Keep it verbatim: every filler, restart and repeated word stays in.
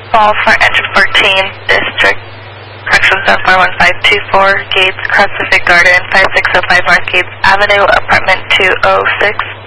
Ball for Engine fourteen, District, Correction seven four one five two four, Gates, Cross Pacific Garden, five six oh five North Gates Avenue, Apartment two oh six.